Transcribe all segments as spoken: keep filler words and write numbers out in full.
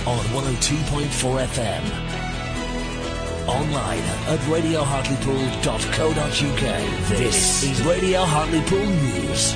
on one oh two point four F M. Online at radio hartlepool dot co dot uk. This is Radio Hartlepool News.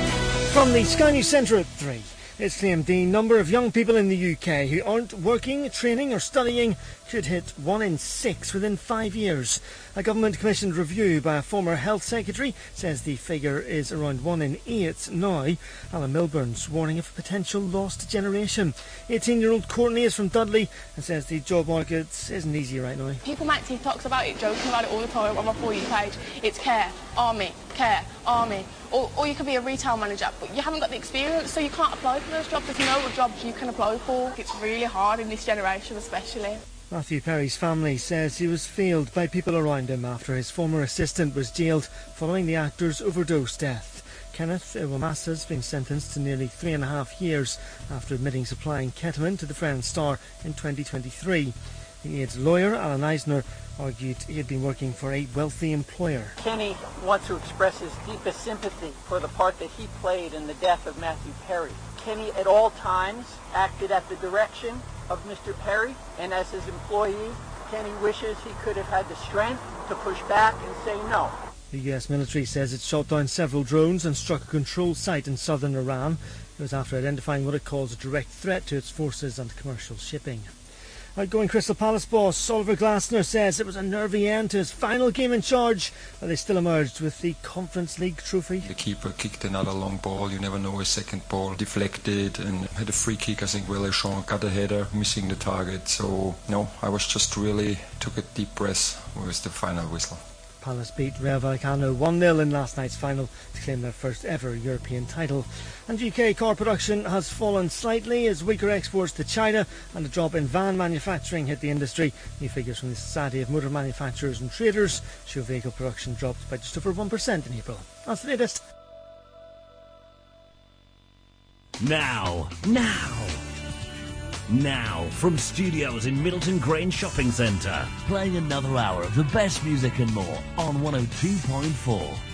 From the Sky News Centre at three. It's claimed the number of young people in the U K who aren't working, training or studying could hit one in six within five years. A government-commissioned review by a former health secretary says the figure is around one in eight now. Alan Milburn's warning of a potential lost generation. eighteen-year-old Courtney is from Dudley and says the job market isn't easy right now. People make TikToks about it, joking about it all the time on my For You page. It's care, army, care, army. Or, or you could be a retail manager, but you haven't got the experience, so you can't apply for those jobs. There's no jobs you can apply for. It's really hard in this generation especially. Matthew Perry's family says he was failed by people around him after his former assistant was jailed following the actor's overdose death. Kenneth Iwamasa has been sentenced to nearly three and a half years after admitting supplying ketamine to the Friends star in twenty twenty-three. The Aid's lawyer, Alan Eisner, argued he had been working for a wealthy employer. Kenny wants to express his deepest sympathy for the part that he played in the death of Matthew Perry. Kenny at all times acted at the direction of Mister Perry, and as his employee, Kenny wishes he could have had the strength to push back and say no. The U S military says it shot down several drones and struck a control site in southern Iran. It was after identifying what it calls a direct threat to its forces and commercial shipping. Outgoing Crystal Palace boss Oliver Glasner says it was a nervy end to his final game in charge, but they still emerged with the Conference League trophy. The keeper kicked another long ball, you never know, a second ball deflected, and had a free kick. I think Wellejean got a header, missing the target. So no, I was just really took a deep breath with the final whistle. Palace beat Rayo Vallecano one nil in last night's final to claim their first ever European title. And U K car production has fallen slightly as weaker exports to China and a drop in van manufacturing hit the industry. New figures from the Society of Motor Manufacturers and Traders show vehicle production dropped by just over one percent in April. That's the latest. Now, now, now, from studios in Middleton Grange Shopping Centre, playing another hour of the best music and more on one oh two point four.